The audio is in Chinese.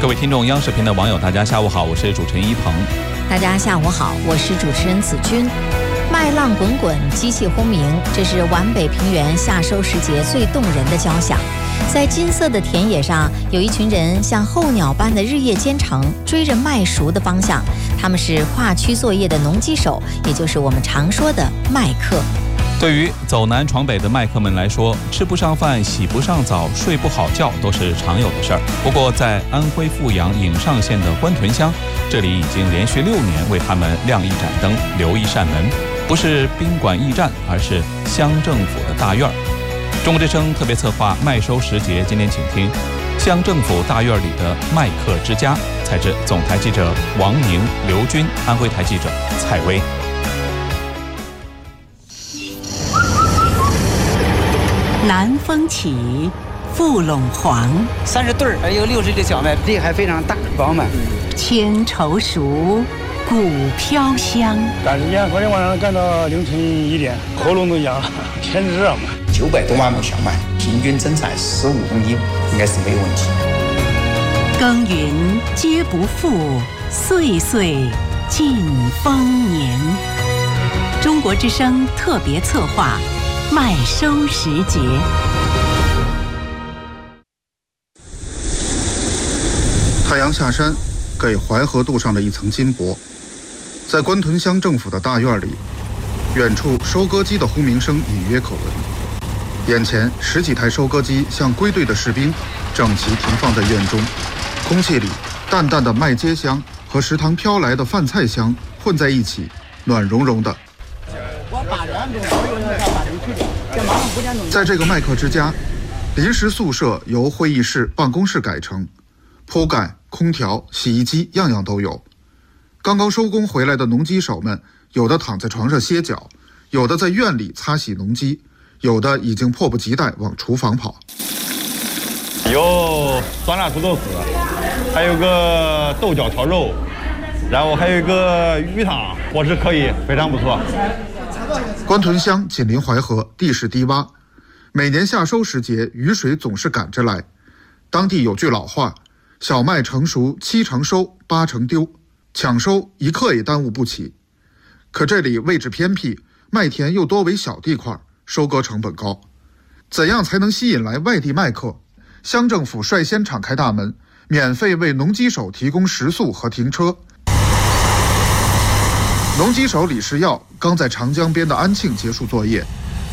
各位听众，央视频的网友，大家下午好，我是主持人一鹏。 大家下午好，我是主持人子君。麦浪滚滚，机器轰鸣，这是皖北平原夏收时节最动人的交响。在金色的田野上，有一群人像候鸟般的日夜兼程，追着麦熟的方向。他们是跨区作业的农机手，也就是我们常说的麦客。 对于走南闯北的麦客们来说，吃不上饭、洗不上澡、睡不好觉都是常有的事儿。不过，在安徽阜阳颍上县的官屯乡，这里已经连续6年为他们亮一盏灯、留一扇门，不是宾馆驿站，而是乡政府的大院。中国之声特别策划麦收时节，今天请听乡政府大院里的麦客之家，采自总台记者王宁、刘军，安徽台记者蔡薇。 南风起，富陇黄 ，30对儿，有60的小麦，地还非常大，饱满。 千愁熟，谷飘香。 赶时间，昨天晚上干到凌晨1点，喉咙都哑了，天热嘛。 900多万亩小麦，平均增产15公斤，应该是没有问题。 耕耘皆不负，岁岁尽丰年。中国之声特别策划。麦收时节， 太阳下山，给淮河镀上了一层金箔。在官屯乡政府的大院里，远处收割机的轰鸣声隐约可闻。眼前10几台收割机像归队的士兵，整齐停放在院中。空气里淡淡的麦秸香和食堂飘来的饭菜香混在一起，暖融融的。在这个麦客之家，临时宿舍由会议室、办公室改成，铺盖、空调、洗衣机样样都有。刚刚收工回来的农机手们，有的躺在床上歇脚，有的在院里擦洗农机，有的已经迫不及待往厨房跑。 有酸辣土豆丝，还有个豆角炒肉，然后还有一个鱼汤，伙食可以，非常不错。 官屯乡紧邻淮河，地势低洼，每年夏收时节，雨水总是赶着来。当地有句老话，小麦成熟7成收8成丢，抢收1刻也耽误不起。可这里位置偏僻，麦田又多为小地块，收割成本高。怎样才能吸引来外地麦客？乡政府率先敞开大门，免费为农机手提供食宿和停车。农机手李世耀刚在长江边的安庆结束作业，